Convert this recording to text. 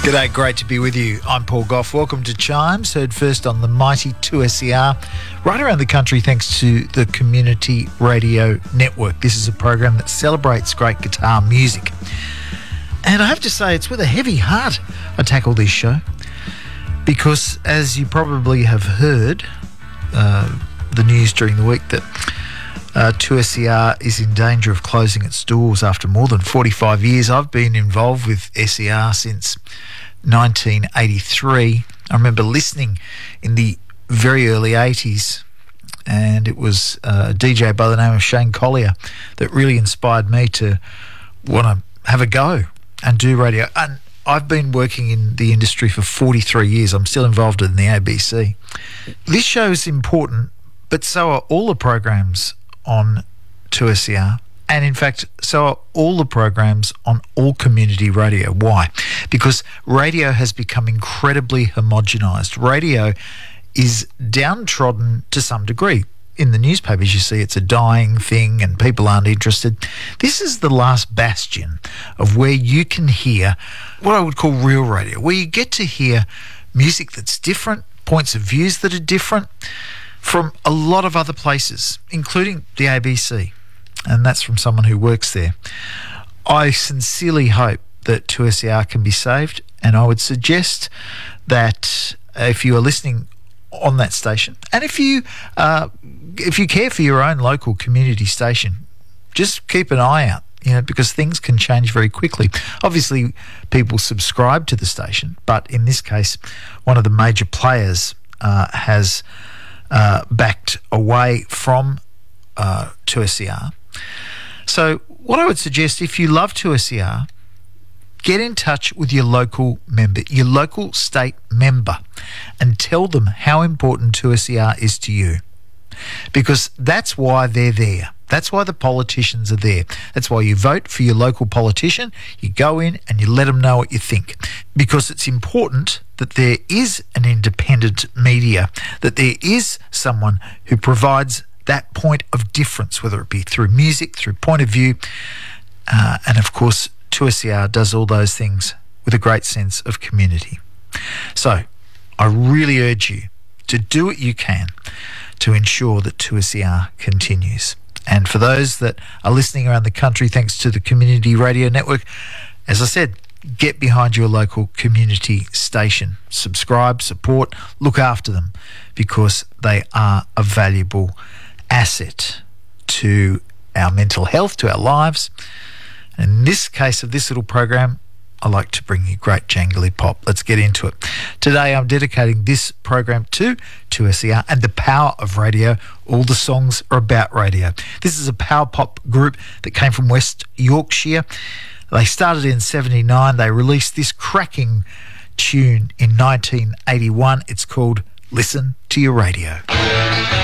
G'day, great to be with you. I'm Paul Goff. Welcome to Chimes, heard first on the mighty 2SER, right around the country thanks to the Community Radio Network. This is a program that celebrates great guitar music. And I have to say, it's with a heavy heart I tackle this show because, as you probably have heard, the news during the week that 2SER is in danger of closing its doors after more than 45 years. I've been involved with SER since 1983. I remember listening in the very early 80s, and it was a DJ by the name of Shane Collier that really inspired me to want to have a go and do radio. And I've been working in the industry for 43 years. I'm still involved in the ABC. This show is important, but so are all the programs on 2SER, and in fact so are all the programs on all community radio. Why? Because radio has become incredibly homogenised. Radio is downtrodden to some degree. In the newspapers you see it's a dying thing and people aren't interested. This is the last bastion of where you can hear what I would call real radio, where you get to hear music that's different, points of views that are different from a lot of other places, including the ABC, and that's from someone who works there. I sincerely hope that 2SER can be saved, and I would suggest that if you are listening on that station, and if you care for your own local community station, just keep an eye out, because things can change very quickly. Obviously, people subscribe to the station, but in this case, one of the major players has backed away from 2SER. So what I would suggest, if you love 2SER, get in touch with your local member, your local state member, and tell them how important 2SER is to you. Because that's why they're there. That's why the politicians are there. That's why you vote for your local politician. You go in and you let them know what you think. Because it's important that there is an independent media, that there is someone who provides that point of difference, whether it be through music, through point of view. And of course, 2SER does all those things with a great sense of community. So I really urge you to do what you can to ensure that 2SER continues. And for those that are listening around the country, thanks to the Community Radio Network, as I said, get behind your local community station. Subscribe, support, look after them, because they are a valuable asset to our mental health, to our lives. And in this case of this little program, I like to bring you great jangly pop. Let's get into it. Today I'm dedicating this program to 2SER and the power of radio. All the songs are about radio. This is a power pop group that came from West Yorkshire. They started in 79. They released this cracking tune in 1981. It's called Listen to Your Radio.